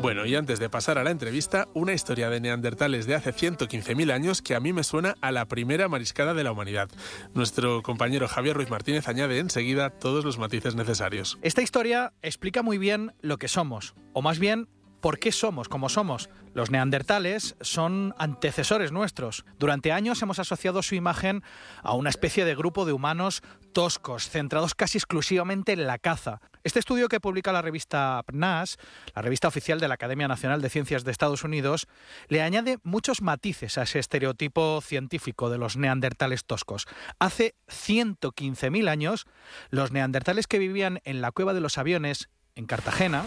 Bueno, y antes de pasar a la entrevista, una historia de neandertales de hace 115.000 años que a mí me suena a la primera mariscada de la humanidad. Nuestro compañero Javier Ruiz Martínez añade enseguida todos los matices necesarios. Esta historia explica muy bien lo que somos, o más bien, ¿por qué somos como somos? Los neandertales son antecesores nuestros. Durante años hemos asociado su imagen a una especie de grupo de humanos toscos, centrados casi exclusivamente en la caza. Este estudio que publica la revista PNAS, la revista oficial de la Academia Nacional de Ciencias de Estados Unidos, le añade muchos matices a ese estereotipo científico de los neandertales toscos. Hace 115.000 años, los neandertales que vivían en la Cueva de los Aviones, en Cartagena,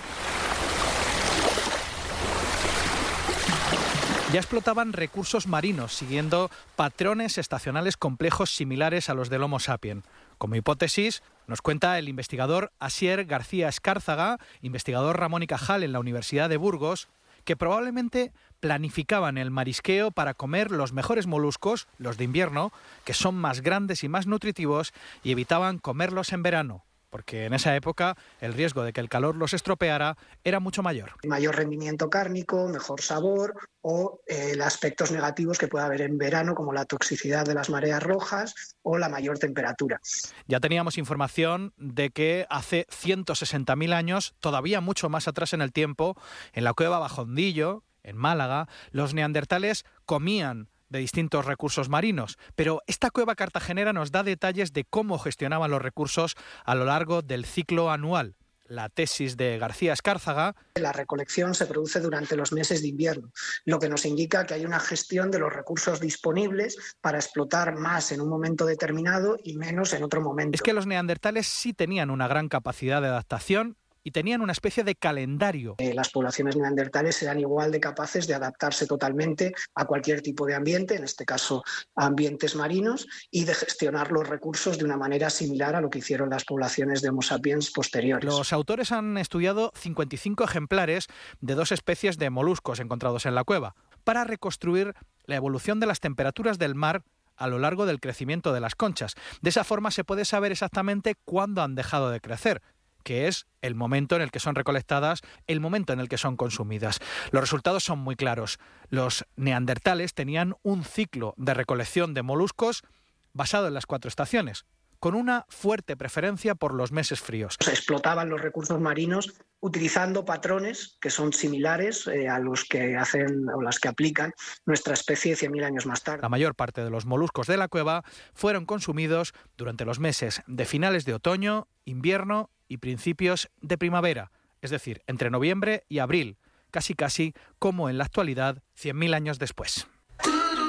ya explotaban recursos marinos, siguiendo patrones estacionales complejos similares a los del Homo sapiens. Como hipótesis, nos cuenta el investigador Asier García Escárzaga, investigador Ramón y Cajal en la Universidad de Burgos, que probablemente planificaban el marisqueo para comer los mejores moluscos, los de invierno, que son más grandes y más nutritivos, y evitaban comerlos en verano, porque en esa época el riesgo de que el calor los estropeara era mucho mayor. Mayor rendimiento cárnico, mejor sabor o aspectos negativos que pueda haber en verano, como la toxicidad de las mareas rojas o la mayor temperatura. Ya teníamos información de que hace 160.000 años, todavía mucho más atrás en el tiempo, en la cueva Bajo Hondillo, en Málaga, los neandertales comían de distintos recursos marinos, pero esta cueva cartagenera nos da detalles de cómo gestionaban los recursos a lo largo del ciclo anual. La tesis de García Escárzaga: la recolección se produce durante los meses de invierno, lo que nos indica que hay una gestión de los recursos disponibles para explotar más en un momento determinado y menos en otro momento. Es que los neandertales sí tenían una gran capacidad de adaptación y tenían una especie de calendario. Las poblaciones neandertales eran igual de capaces de adaptarse totalmente a cualquier tipo de ambiente, en este caso a ambientes marinos, y de gestionar los recursos de una manera similar a lo que hicieron las poblaciones de Homo sapiens posteriores. Los autores han estudiado 55 ejemplares de 2 especies de moluscos encontrados en la cueva para reconstruir la evolución de las temperaturas del mar a lo largo del crecimiento de las conchas. De esa forma se puede saber exactamente cuándo han dejado de crecer, que es el momento en el que son recolectadas, el momento en el que son consumidas. Los resultados son muy claros. Los neandertales tenían un ciclo de recolección de moluscos basado en las 4 estaciones, con una fuerte preferencia por los meses fríos. Se explotaban los recursos marinos utilizando patrones que son similares a los que hacen o las que aplican nuestra especie 100.000 años más tarde. La mayor parte de los moluscos de la cueva fueron consumidos durante los meses de finales de otoño, invierno y principios de primavera, es decir, entre noviembre y abril, casi como en la actualidad 100.000 años después.